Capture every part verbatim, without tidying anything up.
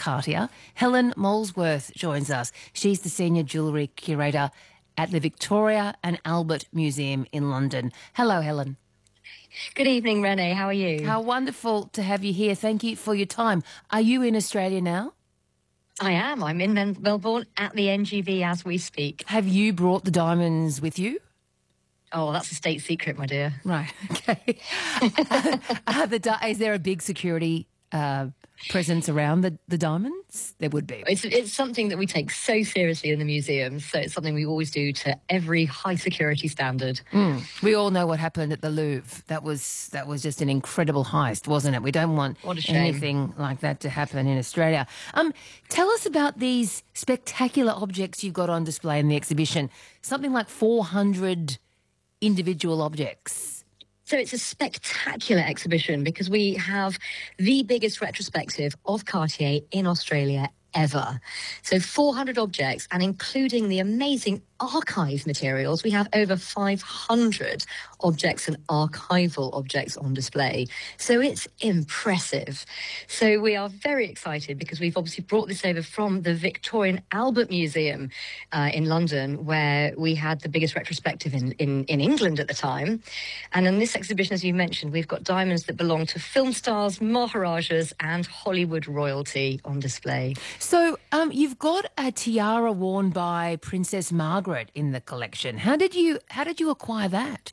Cartier. Helen Molesworth joins us. She's the Senior Jewellery Curator at the Victoria and Albert Museum in London. Hello, Helen. Good evening, Renee. How are you? How wonderful to have you here. Thank you for your time. Are you in Australia now? I am. I'm in Melbourne at the N G V as we speak. Have you brought the diamonds with you? Oh, that's a state secret, my dear. Right, okay. uh, the di- is there a big security uh, presence around the, the diamonds? There would be. It's, it's something that we take so seriously in the museum, so it's something we always do to every high security standard. Mm. We all know what happened at the Louvre. That was that was just an incredible heist, wasn't it? We don't want anything like that to happen in Australia. Um, tell us about these spectacular objects you've got on display in the exhibition. Something like four hundred individual objects. So it's a spectacular exhibition because we have the biggest retrospective of Cartier in Australia ever. So four hundred objects, and including the amazing archive materials, we have over five hundred objects and archival objects on display. So it's impressive. So we are very excited because we've obviously brought this over from the Victoria and Albert Museum uh, in London, where we had the biggest retrospective in, in, in England at the time. And in this exhibition, as you mentioned, we've got diamonds that belong to film stars, Maharajas and Hollywood royalty on display. So um, you've got a tiara worn by Princess Margaret in the collection. How did you how did you acquire that?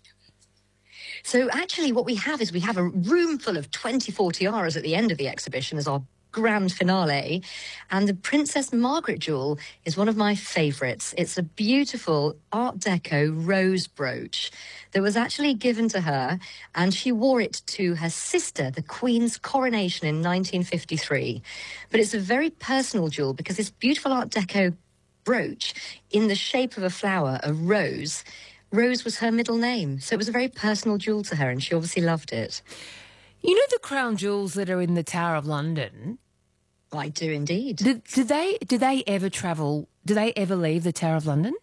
So actually what we have is we have a room full of twenty-four tiaras at the end of the exhibition as our grand finale, and the Princess Margaret jewel is one of my favourites. It's a beautiful Art Deco rose brooch that was actually given to her, and she wore it to her sister, the Queen's coronation in nineteen fifty-three. But it's a very personal jewel because this beautiful Art Deco brooch in the shape of a flower, a rose, Rose was her middle name, so it was a very personal jewel to her, and she obviously loved it. You know the crown jewels that are in the Tower of London? I do indeed. Do, do they do they ever travel? Do they ever leave the Tower of London?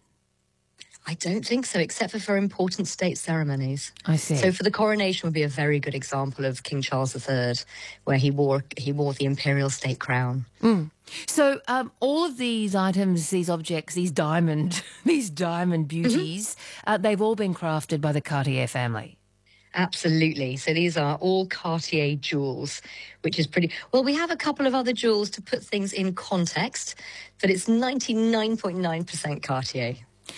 I don't think so, except for for important state ceremonies. I see. So for the coronation would be a very good example of King Charles the Third, where he wore he wore the imperial state crown. Mm. So um, all of these items, these objects, these diamond, these diamond beauties, mm-hmm. uh, they've all been crafted by the Cartier family. Absolutely. So these are all Cartier jewels, which is pretty... Well, we have a couple of other jewels to put things in context, but it's ninety-nine point nine percent Cartier.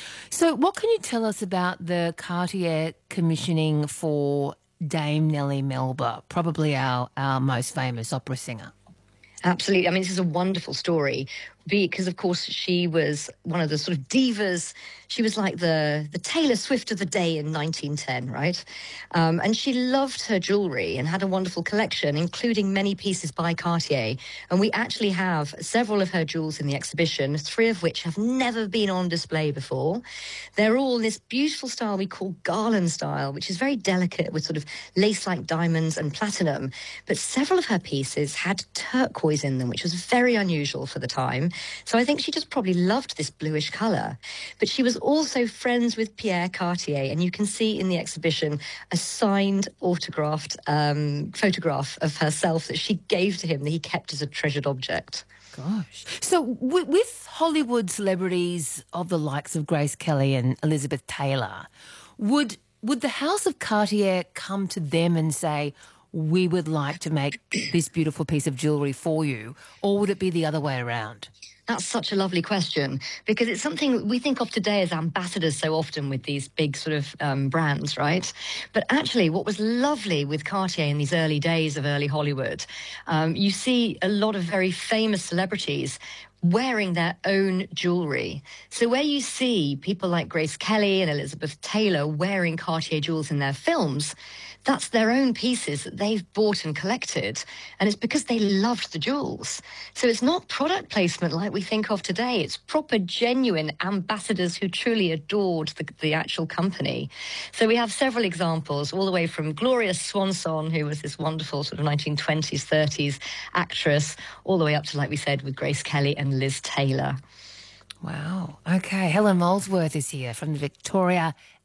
So what can you tell us about the Cartier commissioning for Dame Nellie Melba, probably our, our most famous opera singer? Absolutely. I mean, this is a wonderful story because, of course, she was one of the sort of divas. She was like the, the Taylor Swift of the day in nineteen ten, right? Um, and she loved her jewellery and had a wonderful collection, including many pieces by Cartier. And we actually have several of her jewels in the exhibition, three of which have never been on display before. They're all in this beautiful style we call garland style, which is very delicate with sort of lace-like diamonds and platinum. But several of her pieces had turquoise in them, which was very unusual for the time. So I think she just probably loved this bluish colour. But she was also friends with Pierre Cartier, and you can see in the exhibition a signed, autographed um, photograph of herself that she gave to him that he kept as a treasured object. Gosh. So w- with Hollywood celebrities of the likes of Grace Kelly and Elizabeth Taylor, would would the House of Cartier come to them and say, we would like to make this beautiful piece of jewellery for you, or would it be the other way around? That's such a lovely question, because it's something we think of today as ambassadors so often with these big sort of um, brands, right? But actually what was lovely with Cartier in these early days of early Hollywood, um, you see a lot of very famous celebrities wearing their own jewellery. So where you see people like Grace Kelly and Elizabeth Taylor wearing Cartier jewels in their films, that's their own pieces that they've bought and collected, and it's because they loved the jewels. So it's not product placement like we think of today. It's proper, genuine ambassadors who truly adored the, the actual company. So we have several examples, all the way from Gloria Swanson, who was this wonderful sort of nineteen twenties, thirties actress, all the way up to, like we said, with Grace Kelly and Liz Taylor. Wow. Okay. Helen Molesworth is here from the Victoria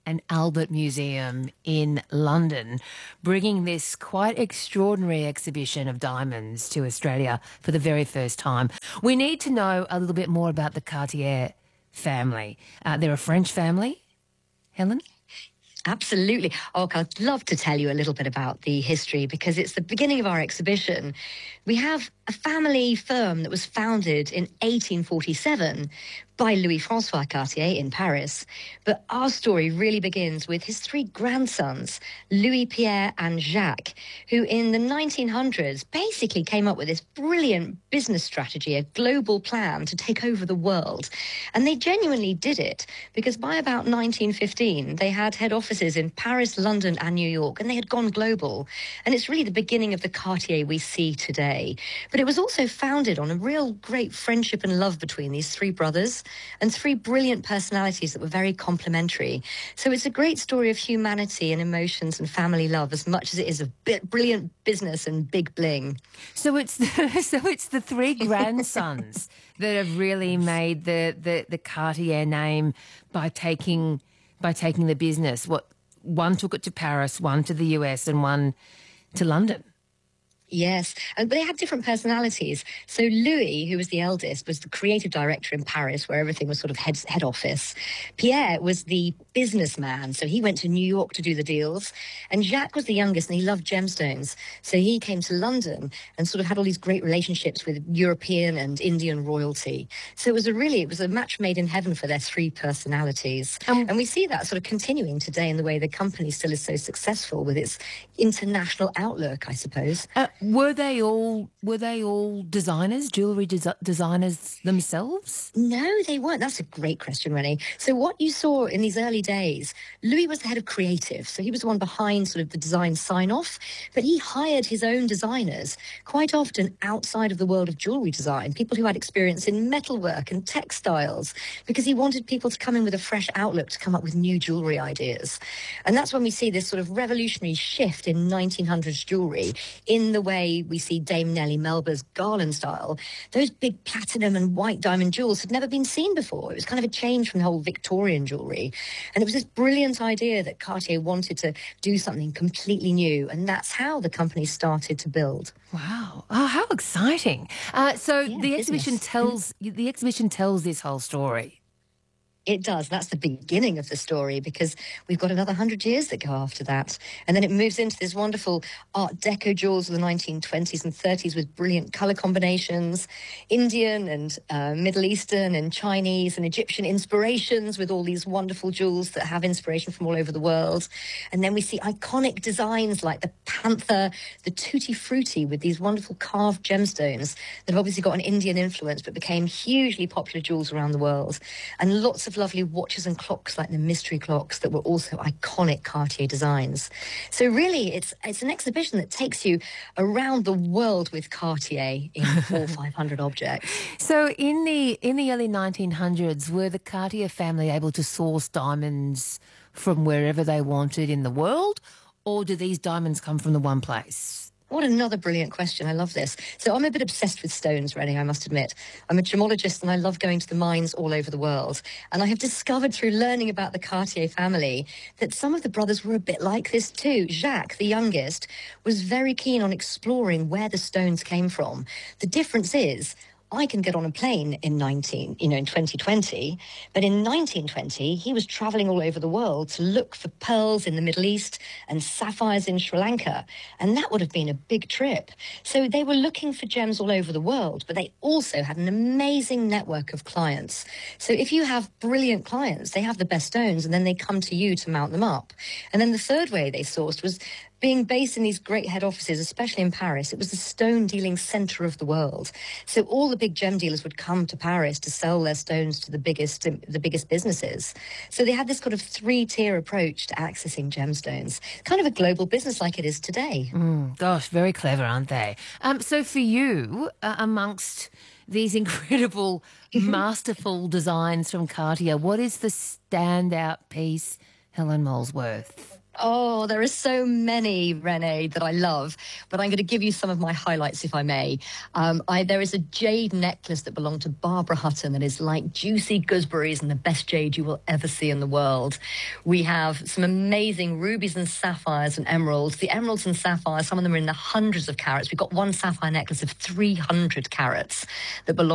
and Albert Museum in London, bringing this quite extraordinary exhibition of diamonds to Australia for the very first time. We need to know a little bit more about the Cartier family. Uh, they're a French family, Helen? Absolutely. Oh, I'd love to tell you a little bit about the history because it's the beginning of our exhibition. We have a family firm that was founded in eighteen forty-seven by Louis-François Cartier in Paris. But our story really begins with his three grandsons, Louis, Pierre and Jacques, who in the nineteen hundreds basically came up with this brilliant business strategy, a global plan to take over the world. And they genuinely did it because by about nineteen fifteen, they had head offices in Paris, London and New York, and they had gone global. And it's really the beginning of the Cartier we see today. But it was also founded on a real great friendship and love between these three brothers and three brilliant personalities that were very complementary. So it's a great story of humanity and emotions and family love as much as it is of bit brilliant business and big bling. So it's the, so it's the three grandsons that have really made the, the, the Cartier name by taking by taking the business. What one took it to Paris, one to the U S, and one to London. Yes, and but they had different personalities. So Louis, who was the eldest, was the creative director in Paris, where everything was sort of head, head office. Pierre was the businessman, so he went to New York to do the deals. And Jacques was the youngest, and he loved gemstones. So he came to London and sort of had all these great relationships with European and Indian royalty. So it was a really, it was a match made in heaven for their three personalities. Um, and we see that sort of continuing today in the way the company still is so successful with its international outlook, I suppose. Uh, Were they all were they all designers, jewellery des- designers themselves? No, they weren't. That's a great question, Rennie. So what you saw in these early days, Louis was the head of creative. So he was the one behind sort of the design sign-off, but he hired his own designers quite often outside of the world of jewellery design, people who had experience in metalwork and textiles, because he wanted people to come in with a fresh outlook to come up with new jewellery ideas. And that's when we see this sort of revolutionary shift in nineteen hundreds jewellery in the way we see Dame Nellie Melba's garland style. Those big platinum and white diamond jewels had never been seen before. It was kind of a change from the whole Victorian jewellery. And it was this brilliant idea that Cartier wanted to do something completely new. And that's how the company started to build. Wow. Oh, how exciting. Uh, so yeah, the exhibition business. tells the exhibition tells this whole story. It does. That's the beginning of the story because we've got another hundred years that go after that. And then it moves into this wonderful Art Deco jewels of the nineteen twenties and thirties with brilliant colour combinations, Indian and uh, Middle Eastern and Chinese and Egyptian inspirations with all these wonderful jewels that have inspiration from all over the world. And then we see iconic designs like the Panther, the Tutti Frutti with these wonderful carved gemstones that have obviously got an Indian influence but became hugely popular jewels around the world. And lots of lovely watches and clocks like the mystery clocks that were also iconic Cartier designs. So really, it's it's an exhibition that takes you around the world with Cartier in four or five hundred objects. So in the in the early nineteen hundreds, were the Cartier family able to source diamonds from wherever they wanted in the world, or do these diamonds come from the one place? What another brilliant question. I love this. So I'm a bit obsessed with stones, Rennie, I must admit. I'm a gemologist and I love going to the mines all over the world. And I have discovered through learning about the Cartier family that some of the brothers were a bit like this too. Jacques, the youngest, was very keen on exploring where the stones came from. The difference is I can get on a plane in nineteen, you know, in twenty twenty, but in nineteen twenty, he was traveling all over the world to look for pearls in the Middle East and sapphires in Sri Lanka, and that would have been a big trip. So they were looking for gems all over the world, but they also had an amazing network of clients. So if you have brilliant clients, they have the best stones, and then they come to you to mount them up. And then the third way they sourced was being based in these great head offices, especially in Paris. It was the stone dealing centre of the world. So all the big gem dealers would come to Paris to sell their stones to the biggest the biggest businesses. So they had this kind of three-tier approach to accessing gemstones, kind of a global business like it is today. Mm, gosh, very clever, aren't they? Um, so for you, uh, amongst these incredible, masterful designs from Cartier, what is the standout piece, Helen Molesworth? Oh, there are so many, Renee, that I love, but I'm going to give you some of my highlights, if I may. Um, I, there is a jade necklace that belonged to Barbara Hutton that is like juicy gooseberries and the best jade you will ever see in the world. We have some amazing rubies and sapphires and emeralds. The emeralds and sapphires, some of them are in the hundreds of carats. We've got one sapphire necklace of three hundred carats that belongs